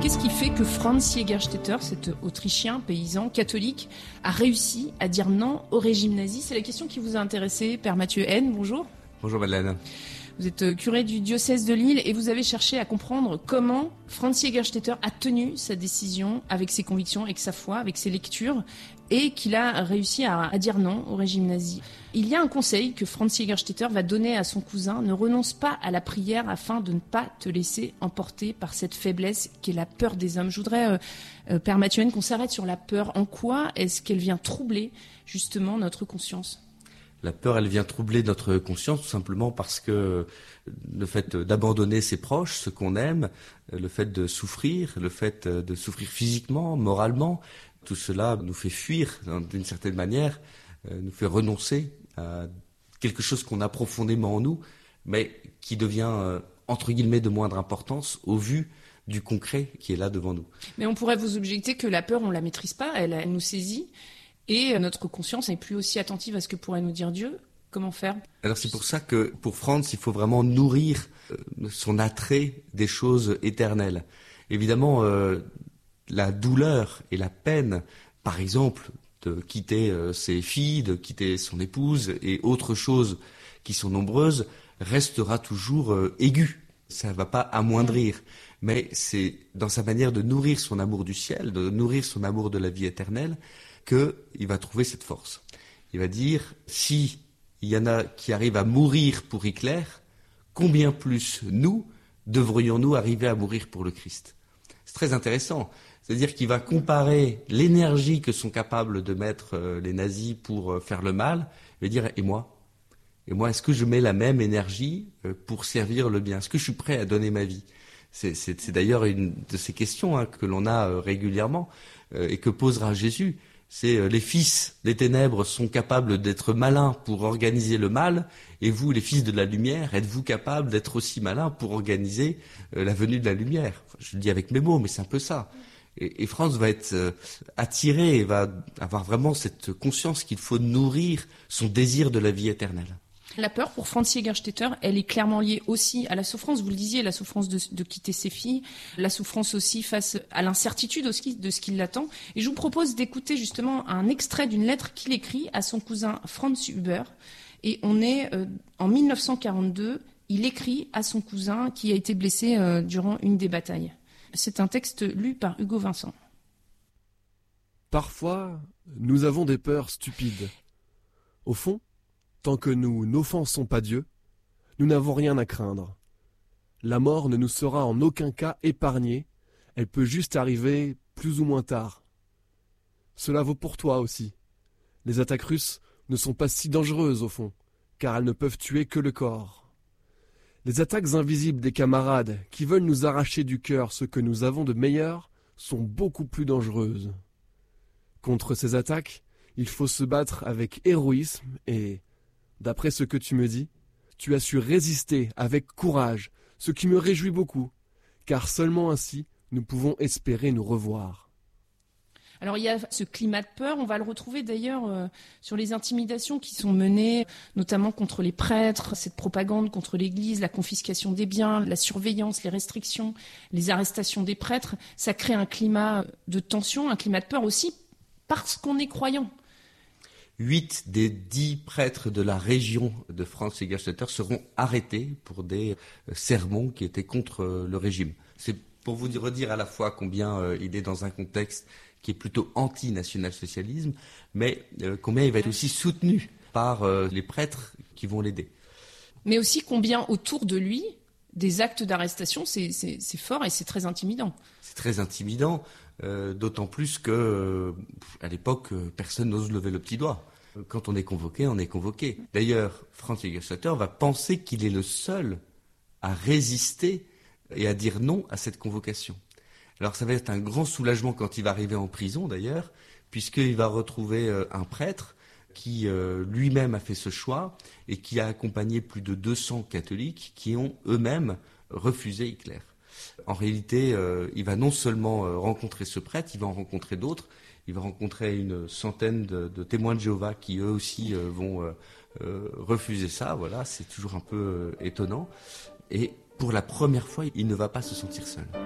Qu'est-ce qui fait que Franz Jägerstätter, cet Autrichien paysan catholique, a réussi à dire non au régime nazi? C'est la question qui vous a intéressé, Père Mathieu Haine. Bonjour. Bonjour Madeleine. Vous êtes curé du diocèse de Lille et vous avez cherché à comprendre comment Franz Jägerstätter a tenu sa décision avec ses convictions, avec sa foi, avec ses lectures, et qu'il a réussi à dire non au régime nazi. Il y a un conseil que Franz Jägerstätter va donner à son cousin: ne renonce pas à la prière afin de ne pas te laisser emporter par cette faiblesse qui est la peur des hommes. Je voudrais, Père Mathieu Haine, qu'on s'arrête sur la peur. En quoi est-ce qu'elle vient troubler justement notre conscience ? La peur, elle vient troubler notre conscience tout simplement parce que le fait d'abandonner ses proches, ceux qu'on aime, le fait de souffrir physiquement, moralement, tout cela nous fait fuir d'une certaine manière, nous fait renoncer à quelque chose qu'on a profondément en nous, mais qui devient, entre guillemets, de moindre importance au vu du concret qui est là devant nous. Mais on pourrait vous objecter que la peur, on la maîtrise pas, elle nous saisit. Et notre conscience n'est plus aussi attentive à ce que pourrait nous dire Dieu. Comment faire ? Alors c'est pour ça que pour Franz, il faut vraiment nourrir son attrait des choses éternelles. Évidemment, la douleur et la peine, par exemple, de quitter ses filles, de quitter son épouse et autres choses qui sont nombreuses, restera toujours aiguë. Ça ne va pas amoindrir. Mais c'est dans sa manière de nourrir son amour du ciel, de nourrir son amour de la vie éternelle, qu'il va trouver cette force. Il va dire, si il y en a qui arrivent à mourir pour Hitler, combien plus nous devrions-nous arriver à mourir pour le Christ ? C'est très intéressant. C'est-à-dire qu'il va comparer l'énergie que sont capables de mettre les nazis pour faire le mal, il va dire, et moi ? Et moi, est-ce que je mets la même énergie pour servir le bien ? Est-ce que je suis prêt à donner ma vie ? C'est d'ailleurs une de ces questions que l'on a régulièrement et que posera Jésus. C'est les fils des ténèbres sont capables d'être malins pour organiser le mal, et vous, les fils de la lumière, êtes-vous capables d'être aussi malins pour organiser la venue de la lumière ? Enfin, je le dis avec mes mots, mais c'est un peu ça. Et Franz va être attiré et va avoir vraiment cette conscience qu'il faut nourrir son désir de la vie éternelle. La peur, pour Franz Jägerstätter, elle est clairement liée aussi à la souffrance. Vous le disiez, la souffrance de quitter ses filles, la souffrance aussi face à l'incertitude aussi de ce qui l'attend. Et je vous propose d'écouter justement un extrait d'une lettre qu'il écrit à son cousin Franz Huber. Et on est en 1942, il écrit à son cousin qui a été blessé durant une des batailles. C'est un texte lu par Hugo Vincent. Parfois, nous avons des peurs stupides. Au fond, tant que nous n'offensons pas Dieu, nous n'avons rien à craindre. La mort ne nous sera en aucun cas épargnée, elle peut juste arriver plus ou moins tard. Cela vaut pour toi aussi. Les attaques russes ne sont pas si dangereuses au fond, car elles ne peuvent tuer que le corps. Les attaques invisibles des camarades qui veulent nous arracher du cœur ce que nous avons de meilleur sont beaucoup plus dangereuses. Contre ces attaques, il faut se battre avec héroïsme et, d'après ce que tu me dis, tu as su résister avec courage, ce qui me réjouit beaucoup, car seulement ainsi nous pouvons espérer nous revoir. Alors il y a ce climat de peur, on va le retrouver d'ailleurs sur les intimidations qui sont menées, notamment contre les prêtres, cette propagande contre l'Église, la confiscation des biens, la surveillance, les restrictions, les arrestations des prêtres. Ça crée un climat de tension, un climat de peur aussi, parce qu'on est croyant. 8 des 10 prêtres de la région de Franz Jägerstätter seront arrêtés pour des sermons qui étaient contre le régime. C'est pour vous redire à la fois combien il est dans un contexte qui est plutôt anti-national-socialisme, mais combien il va être aussi soutenu par les prêtres qui vont l'aider. Mais aussi combien autour de lui, des actes d'arrestation, c'est fort et c'est très intimidant. C'est très intimidant. D'autant plus que, à l'époque, personne n'ose lever le petit doigt. Quand on est convoqué, on est convoqué. D'ailleurs, Franz Jägerstätter va penser qu'il est le seul à résister et à dire non à cette convocation. Alors ça va être un grand soulagement quand il va arriver en prison, d'ailleurs, puisqu'il va retrouver un prêtre qui lui-même a fait ce choix et qui a accompagné plus de 200 catholiques qui ont eux-mêmes refusé Hitler. En réalité, il va non seulement rencontrer ce prêtre, il va en rencontrer d'autres. Il va rencontrer une centaine de témoins de Jéhovah qui eux aussi vont refuser ça. Voilà, c'est toujours un peu étonnant. Et pour la première fois, il ne va pas se sentir seul.